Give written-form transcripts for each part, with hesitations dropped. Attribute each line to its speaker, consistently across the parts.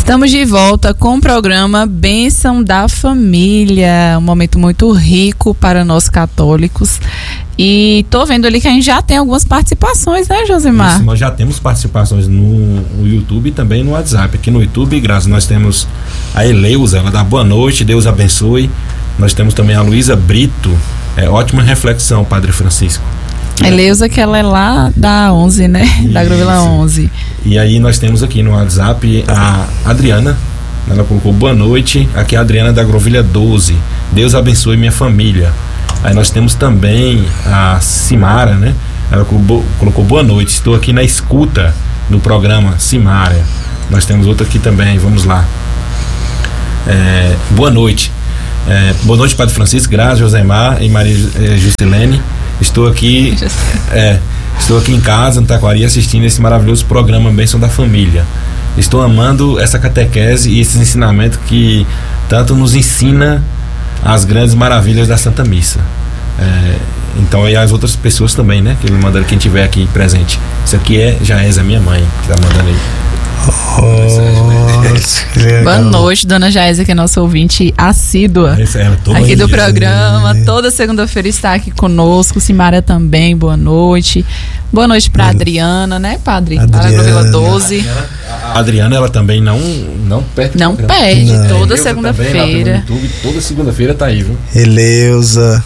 Speaker 1: Estamos de volta com o programa Bênção da Família, um momento muito rico para nós católicos. E tô vendo ali que a gente já tem algumas participações, né, Josimar?
Speaker 2: Isso, nós já temos participações no YouTube e também no WhatsApp. Aqui no YouTube, Graça, nós temos a Eleusa, ela dá boa noite, Deus abençoe. Nós temos também a Luísa Brito, ótima reflexão, Padre Francisco.
Speaker 1: A Eleusa, que ela é lá da 11, né? Isso. Da Agrovila 11.
Speaker 2: E aí nós temos aqui no WhatsApp a Adriana, ela colocou boa noite, aqui é a Adriana da Agrovila 12, Deus abençoe minha família. Aí nós temos também a Simara, né? Ela colocou boa noite, estou aqui na escuta do programa Simara. Nós temos outra aqui também, vamos lá. Boa noite. Boa noite, Padre Francisco, Graça, Josemar e Maria Juscelene. Estou aqui em casa, no Taquari, assistindo esse maravilhoso programa Bênção da Família. Estou amando essa catequese e esses ensinamentos que tanto nos ensina as grandes maravilhas da Santa Missa. Então, e as outras pessoas também, né? Que ele mandando, quem tiver aqui presente. Isso aqui já é a minha mãe que está mandando aí.
Speaker 1: Boa noite, dona Jaésia, que é nossa ouvinte assídua aqui do programa. Toda segunda-feira está aqui conosco. Simara também, boa noite. Boa noite para Adriana, né, Padre? Agrovila 12.
Speaker 2: A Adriana, ela também não perde. Não perde,
Speaker 1: toda segunda-feira.
Speaker 2: Toda segunda-feira tá aí, viu?
Speaker 3: Eleusa,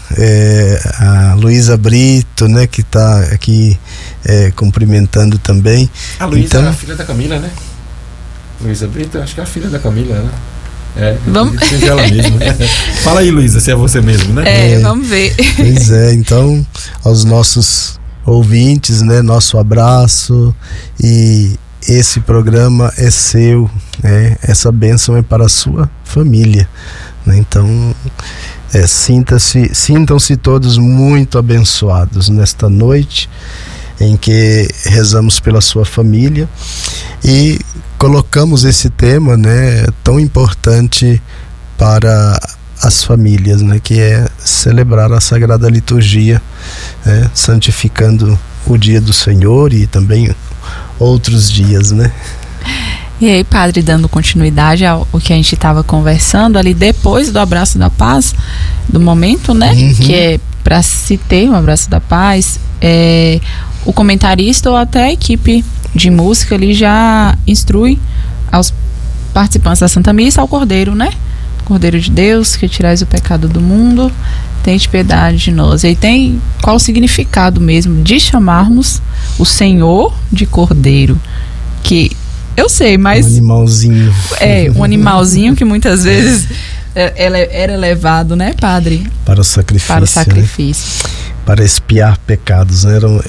Speaker 3: a Luísa Brito, né, que tá aqui cumprimentando também.
Speaker 2: A Luísa é a filha da Camila, né? Luísa Brito, acho que é a filha da Camila, né?
Speaker 1: Vamos...
Speaker 2: ela mesma. Fala aí, Luísa, se é você mesmo, né?
Speaker 1: Vamos ver.
Speaker 3: Pois então, aos nossos ouvintes, né? Nosso abraço, e esse programa é seu, né? Essa bênção é para a sua família, né? Então, sintam-se todos muito abençoados nesta noite em que rezamos pela sua família e colocamos esse tema, né, tão importante para as famílias, né, que é celebrar a Sagrada Liturgia, né, santificando o dia do Senhor e também outros dias, né?
Speaker 1: E aí, Padre, dando continuidade ao que a gente estava conversando ali depois do Abraço da Paz, do momento, né, que é para se ter um Abraço da Paz, o comentarista ou até a equipe de música ali já instrui aos participantes da Santa Missa ao Cordeiro, né? Cordeiro de Deus, que tirais o pecado do mundo, tende piedade de nós. E tem qual o significado mesmo de chamarmos o Senhor de Cordeiro, que eu sei, mas...
Speaker 3: Um animalzinho.
Speaker 1: Um animalzinho que muitas vezes era levado, né, Padre?
Speaker 3: Para o sacrifício. Né? Para expiar pecados,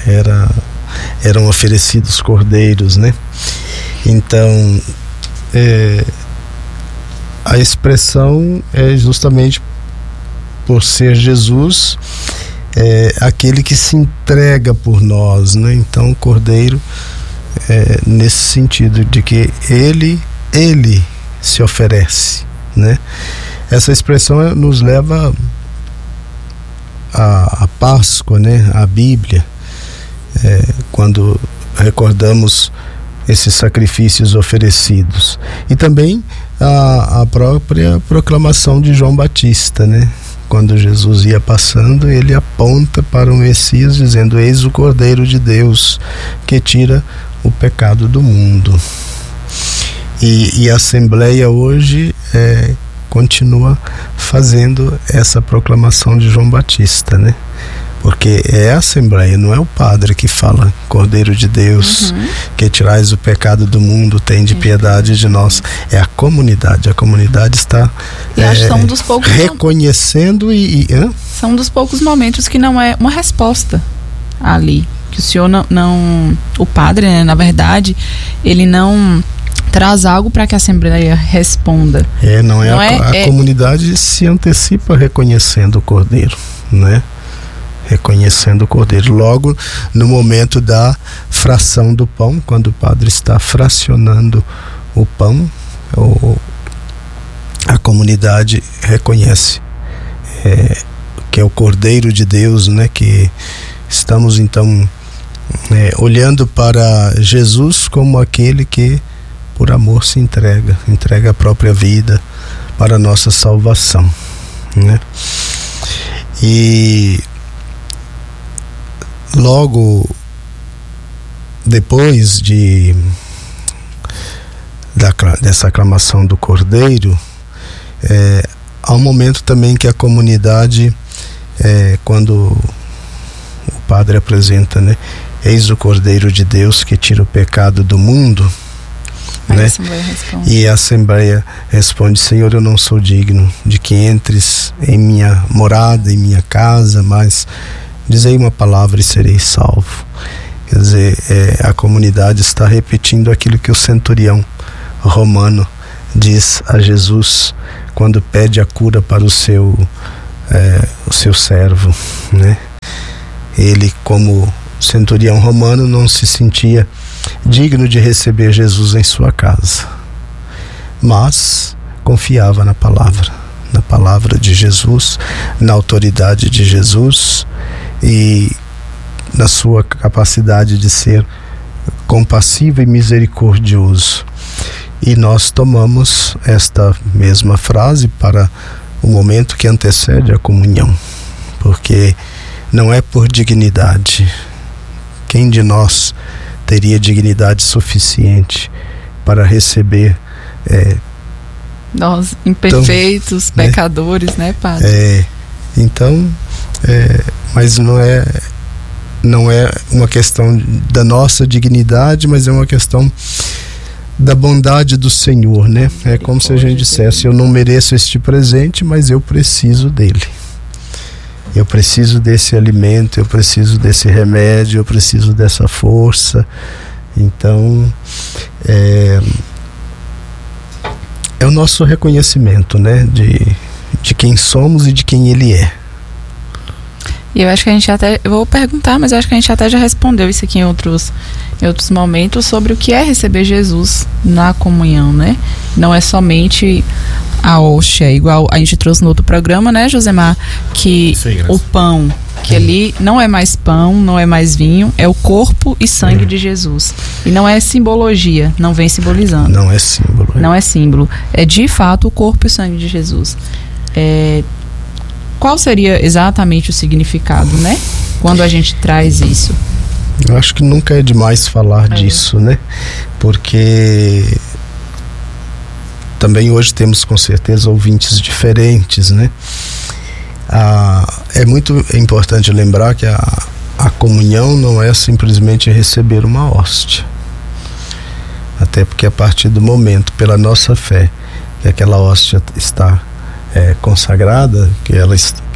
Speaker 3: eram oferecidos cordeiros, né? Então, a expressão é justamente por ser Jesus, aquele que se entrega por nós, né? Então, o cordeiro, nesse sentido de que ele se oferece, né? Essa expressão nos leva a Páscoa, né? A Bíblia, quando recordamos esses sacrifícios oferecidos, e também a própria proclamação de João Batista, né? Quando Jesus ia passando, ele aponta para o Messias dizendo: eis o Cordeiro de Deus que tira o pecado do mundo. E a Assembleia hoje continua fazendo essa proclamação de João Batista, né? Porque é a Assembleia, não é o padre que fala: Cordeiro de Deus, que tirais o pecado do mundo, tende piedade de nós. É a comunidade está
Speaker 1: são dos poucos
Speaker 3: reconhecendo
Speaker 1: são um dos poucos momentos que não é uma resposta ali, que o senhor não o padre, né, na verdade, ele não traz algo para que a Assembleia responda.
Speaker 3: A comunidade se antecipa reconhecendo o Cordeiro, né? Reconhecendo o Cordeiro. Logo no momento da fração do pão, quando o padre está fracionando o pão, a comunidade reconhece que é o Cordeiro de Deus, né? Que estamos então olhando para Jesus como aquele que por amor se entrega a própria vida para a nossa salvação, né? E logo depois dessa aclamação do Cordeiro, há um momento também que a comunidade, quando o padre apresenta, né, eis o Cordeiro de Deus que tira o pecado do mundo, né? E a Assembleia responde: Senhor, eu não sou digno de que entres em minha morada, em minha casa, mas dizei uma palavra e serei salvo. Quer dizer, a comunidade está repetindo aquilo que o centurião romano diz a Jesus quando pede a cura para o seu servo, né? Ele, como centurião romano, não se sentia digno de receber Jesus em sua casa, mas confiava na palavra de Jesus, na autoridade de Jesus e na sua capacidade de ser compassivo e misericordioso. E nós tomamos esta mesma frase para o momento que antecede a comunhão, porque não é por dignidade. Quem de nós teria dignidade suficiente para receber
Speaker 1: nós imperfeitos, pecadores, né, padre?
Speaker 3: Então, mas não é uma questão da nossa dignidade, mas é uma questão da bondade do Senhor, né? É como se a gente dissesse: eu não mereço este presente, mas eu preciso dele. Eu preciso desse alimento, eu preciso desse remédio, eu preciso dessa força. Então, é o nosso reconhecimento, né, de quem somos e de quem Ele é.
Speaker 1: E eu acho que eu vou perguntar, mas eu acho que a gente até já respondeu isso aqui em outros momentos, sobre o que é receber Jesus na comunhão, né? Não é somente a hóstia, igual a gente trouxe no outro programa, né, Josemar? Que o pão, que ali não é mais pão, não é mais vinho, é o corpo e sangue de Jesus. E não é simbologia, não vem simbolizando.
Speaker 3: Não é símbolo.
Speaker 1: Não é símbolo. É de fato o corpo e o sangue de Jesus. Qual seria exatamente o significado, né? Quando a gente traz isso?
Speaker 3: Eu acho que nunca é demais falar disso, né? Porque também hoje temos com certeza ouvintes diferentes, né? É muito importante lembrar que a comunhão não é simplesmente receber uma hóstia. Até porque a partir do momento, pela nossa fé, que aquela hóstia está consagrada, que ela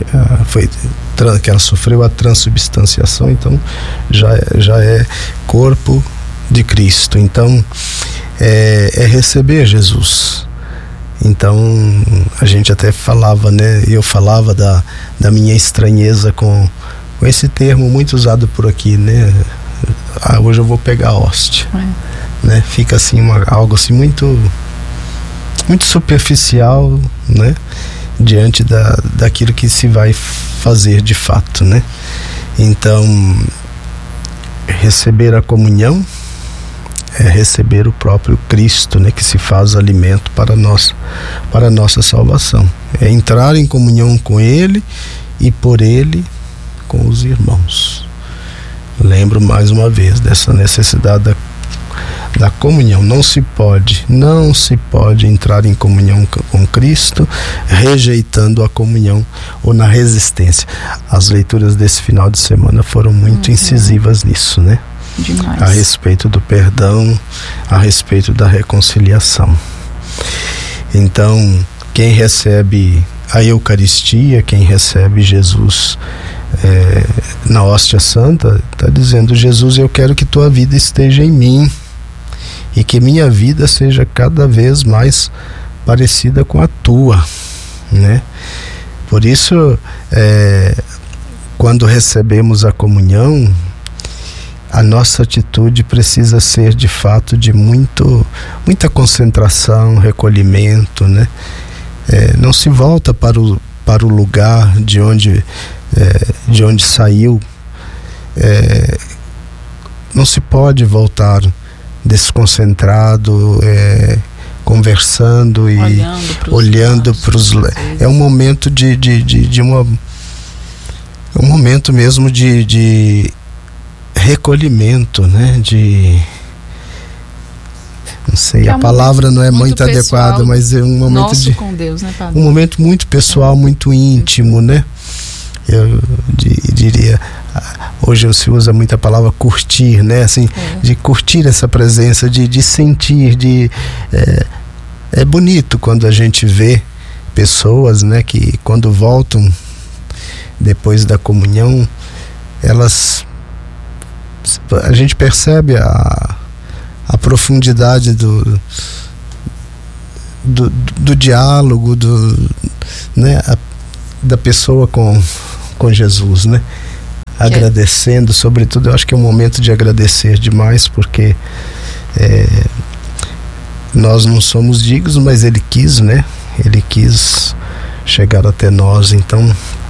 Speaker 3: sofreu a transubstanciação, então já é corpo de Cristo. Então é receber Jesus. Então a gente até falava, né? Eu falava da minha estranheza com esse termo muito usado por aqui, né? Hoje eu vou pegar a hóstia, né? Fica assim algo assim muito superficial, né? Diante daquilo que se vai fazer de fato, né? Então, receber a comunhão é receber o próprio Cristo, né? Que se faz alimento para a nossa salvação. É entrar em comunhão com Ele e por Ele com os irmãos. Lembro mais uma vez dessa necessidade da comunhão. Não se pode entrar em comunhão com Cristo rejeitando a comunhão ou na resistência. As leituras desse final de semana foram muito incisivas nisso, né?
Speaker 1: Demais.
Speaker 3: A respeito do perdão, a respeito da reconciliação. Então, quem recebe a Eucaristia, quem recebe Jesus na hóstia santa, está dizendo: Jesus, eu quero que tua vida esteja em mim e que minha vida seja cada vez mais parecida com a tua, né? Por isso, quando recebemos a comunhão, a nossa atitude precisa ser de fato de muita concentração, recolhimento, né? Não se volta para o lugar de onde saiu. Não se pode voltar desconcentrado, conversando e olhando para os... É um momento é um momento mesmo de recolhimento, né? Não sei, a palavra não é muito adequada, mas é um momento
Speaker 1: com Deus, né, Padre?
Speaker 3: Um momento muito pessoal, muito íntimo, né? Eu diria, hoje se usa muito a palavra curtir, né? Assim, de curtir essa presença, de sentir, é bonito quando a gente vê pessoas, né, que quando voltam depois da comunhão, a gente percebe a profundidade do diálogo, né, da pessoa com Jesus, né? Agradecendo, sobretudo, eu acho que é um momento de agradecer demais, porque nós não somos dignos, mas Ele quis, né? Ele quis chegar até nós, então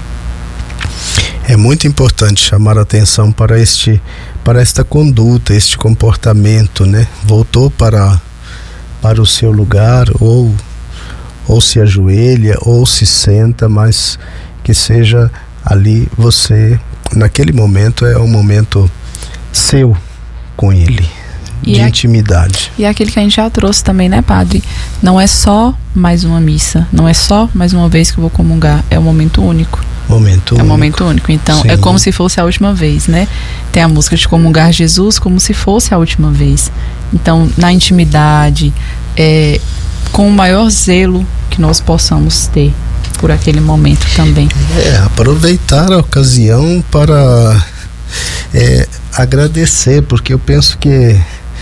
Speaker 3: é muito importante chamar a atenção para esta conduta, este comportamento, né? Voltou para o seu lugar, ou se ajoelha, ou se senta, mas que seja ali você, naquele momento, é um momento seu com Ele, de intimidade.
Speaker 1: E é aquele que a gente já trouxe também, né, Padre? Não é só mais uma missa, não é só mais uma vez que eu vou comungar, é um momento único.
Speaker 3: É
Speaker 1: um momento único. Então, sim, é como se fosse a última vez, né? Tem a música de comungar Jesus como se fosse a última vez. Então, na intimidade, com o maior zelo que nós possamos ter por aquele momento também.
Speaker 3: Aproveitar a ocasião para agradecer, porque eu penso que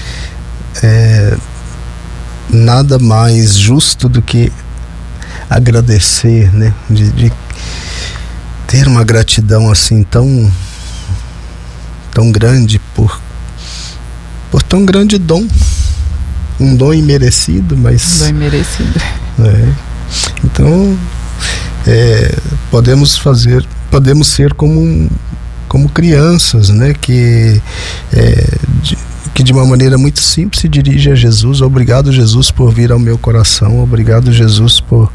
Speaker 3: nada mais justo do que agradecer, né? De ter uma gratidão assim tão grande por tão grande dom, um dom imerecido, mas
Speaker 1: dom imerecido.
Speaker 3: Então podemos ser como crianças, né, que de uma maneira muito simples se dirige a Jesus. Obrigado, Jesus, por vir ao meu coração. Obrigado, Jesus, por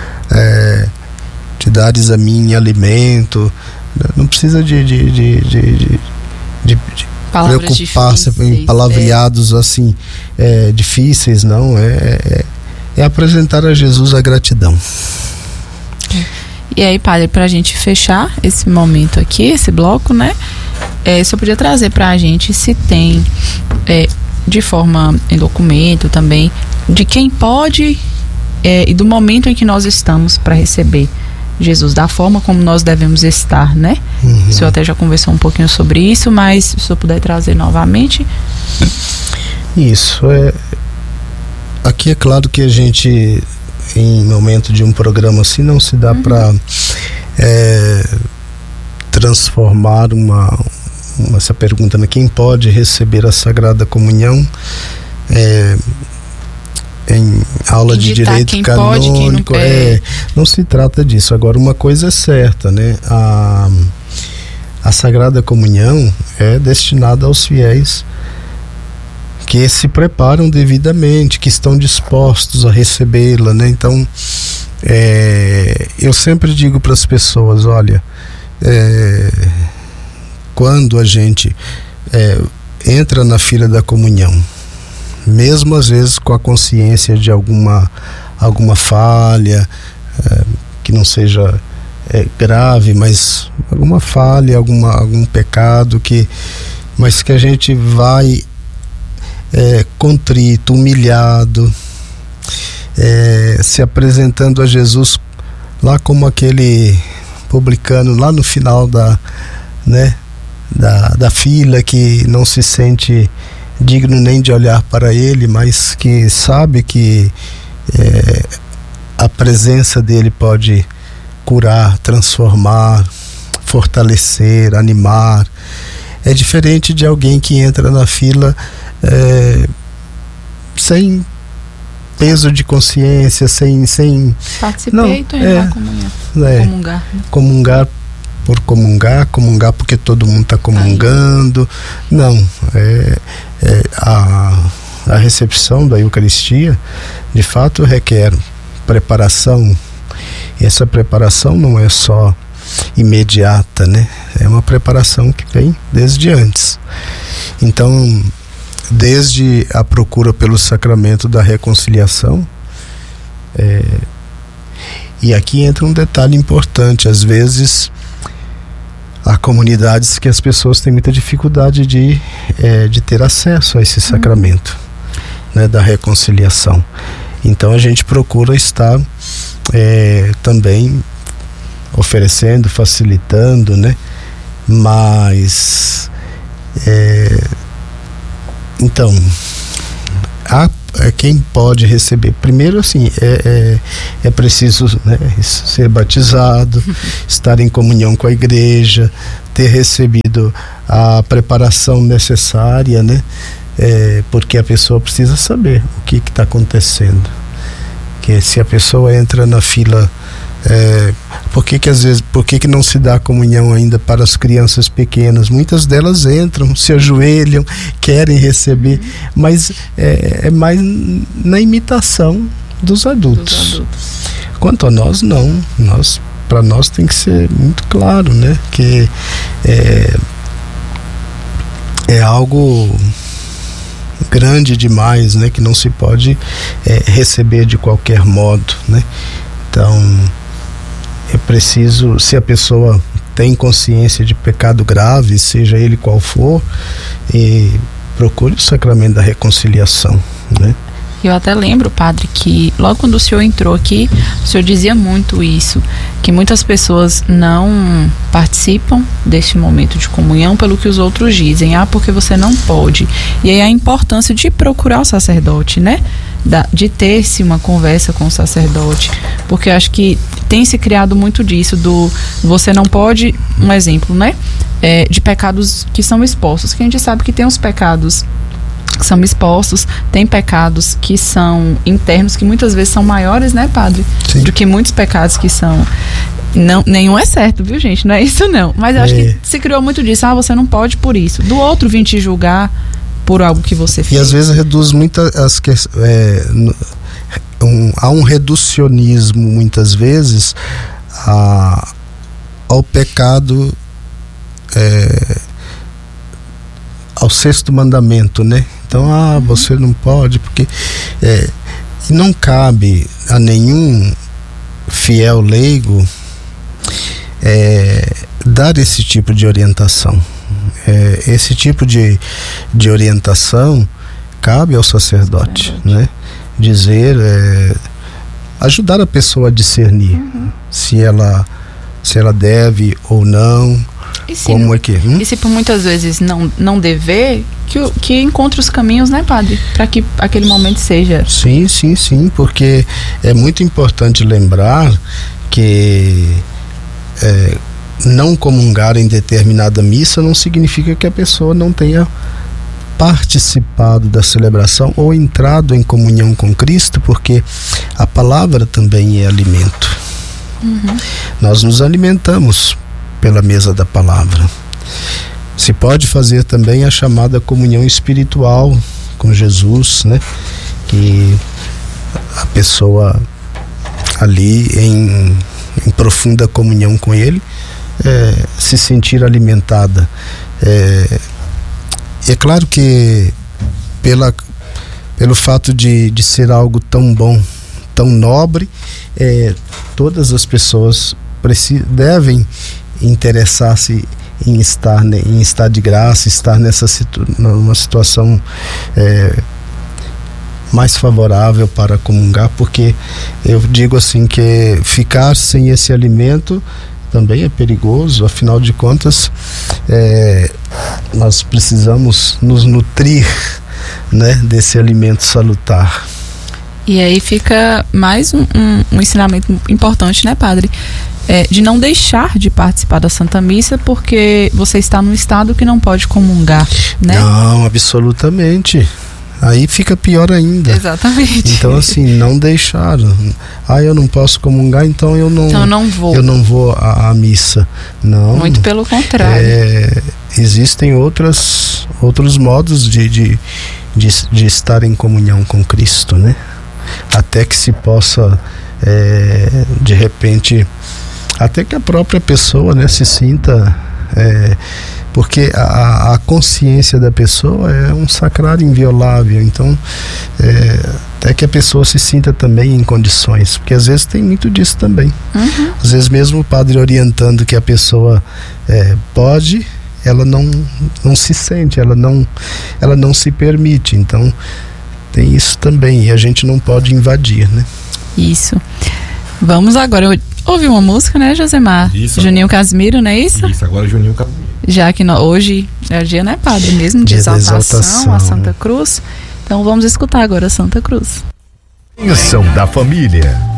Speaker 3: te dares a mim alimento. Não precisa de preocupar-se em palavreados assim difíceis, não. É apresentar a Jesus a gratidão.
Speaker 1: E aí, Padre, pra gente fechar esse momento aqui, esse bloco, né? Só podia trazer pra gente se tem, de forma em documento também, de quem pode e do momento em que nós estamos para receber Jesus, da forma como nós devemos estar, né? O senhor até já conversou um pouquinho sobre isso, mas se o senhor puder trazer novamente.
Speaker 3: Isso, aqui é claro que a gente, em momento de um programa assim, não se dá para transformar essa pergunta, né? Quem pode receber a Sagrada Comunhão em aula de direito canônico, não se trata disso. Agora, uma coisa é certa, né? A Sagrada Comunhão é destinada aos fiéis que se preparam devidamente, que estão dispostos a recebê-la, né? Então, eu sempre digo para as pessoas, olha, quando a gente entra na fila da comunhão, mesmo às vezes com a consciência de alguma falha, que não seja grave, mas alguma falha, algum pecado, mas que a gente vai contrito, humilhado, se apresentando a Jesus lá como aquele publicano lá no final da fila, que não se sente digno nem de olhar para ele, mas que sabe que a presença dele pode curar, transformar, fortalecer, animar. É diferente de alguém que entra na fila sem peso de consciência, sem
Speaker 1: participei, estou indo à comunhão.
Speaker 3: Comungar por comungar porque todo mundo está comungando. Não, a recepção da Eucaristia, de fato, requer preparação. E essa preparação não é só imediata, né? É uma preparação que vem desde antes. Então, desde a procura pelo sacramento da reconciliação, e aqui entra um detalhe importante. Às vezes há comunidades que as pessoas têm muita dificuldade de ter acesso a esse sacramento, né, da reconciliação. Então a gente procura estar também oferecendo, facilitando, né? Mas então quem pode receber primeiro, assim, é preciso, né, ser batizado, estar em comunhão com a igreja, ter recebido a preparação necessária, né? Porque a pessoa precisa saber o que está acontecendo. Que se a pessoa entra na fila, por que não se dá comunhão ainda para as crianças pequenas? Muitas delas entram, se ajoelham, querem receber, mas é mais na imitação dos adultos. Quanto a nós, não. Para nós tem que ser muito claro, né? Que é algo grande demais, né? Que não se pode receber de qualquer modo, né? Então é preciso, se a pessoa tem consciência de pecado grave, seja ele qual for, procure o sacramento da reconciliação, né?
Speaker 1: Eu até lembro, padre, que logo quando o senhor entrou aqui, o senhor dizia muito isso, que muitas pessoas não participam deste momento de comunhão pelo que os outros dizem, porque você não pode. E aí a importância de procurar o sacerdote, né? De ter-se uma conversa com o sacerdote, porque eu acho que tem se criado muito disso, do você não pode, um exemplo, né? De pecados que são expostos, que a gente sabe que tem os pecados que são expostos, tem pecados que são internos, que muitas vezes são maiores, né, padre? Sim. Do que muitos pecados que são... Não, nenhum é certo, viu, gente? Não é isso, não. Mas eu acho que se criou muito disso. Você não pode por isso. Do outro vir te julgar por algo que você fez.
Speaker 3: E às vezes reduz muito há um reducionismo, muitas vezes, ao pecado, ao sexto mandamento, né? Então, você não pode, porque não cabe a nenhum fiel leigo dar esse tipo de orientação. Esse tipo de orientação cabe ao sacerdote, né? Dizer, ajudar a pessoa a discernir se ela deve ou não.
Speaker 1: E se,
Speaker 3: como é que
Speaker 1: e se por muitas vezes não dever, que encontre os caminhos, né, padre, para que aquele momento seja.
Speaker 3: Sim, porque é muito importante lembrar que não comungar em determinada missa não significa que a pessoa não tenha participado da celebração ou entrado em comunhão com Cristo, porque a palavra também é alimento. Nós nos alimentamos pela mesa da palavra. Se pode fazer também a chamada comunhão espiritual com Jesus, né? Que a pessoa ali em profunda comunhão com Ele se sentir alimentada. É claro que pelo fato de ser algo tão bom, tão nobre, todas as pessoas devem interessar-se em estar de graça, estar numa situação mais favorável para comungar, porque eu digo assim que ficar sem esse alimento também é perigoso. Afinal de contas, nós precisamos nos nutrir, né, desse alimento salutar.
Speaker 1: E aí fica mais um ensinamento importante, né, padre? De não deixar de participar da Santa Missa porque você está num estado que não pode comungar, né?
Speaker 3: Não, absolutamente. Aí fica pior ainda.
Speaker 1: Exatamente.
Speaker 3: Então, assim, não deixar. Eu não posso comungar, então eu não
Speaker 1: vou.
Speaker 3: Eu não vou à missa. Não.
Speaker 1: Muito pelo contrário.
Speaker 3: Existem outros modos de de estar em comunhão com Cristo, né? Até que se possa, de repente, até que a própria pessoa, né, se sinta, porque a consciência da pessoa é um sacrário inviolável, então até que a pessoa se sinta também em condições, porque às vezes tem muito disso também. Às vezes mesmo o padre orientando que a pessoa pode, ela não se sente, ela não se permite, então tem isso também, e a gente não pode invadir, né?
Speaker 1: Isso. Vamos agora ouvir uma música, né, Josemar?
Speaker 2: Isso.
Speaker 1: Juninho Casimiro, não é isso?
Speaker 2: Isso, agora Juninho Casimiro.
Speaker 1: Já que hoje é o dia, né, padre, mesmo de exaltação a Santa Cruz. Então vamos escutar agora a Santa Cruz.
Speaker 4: Bênção da família.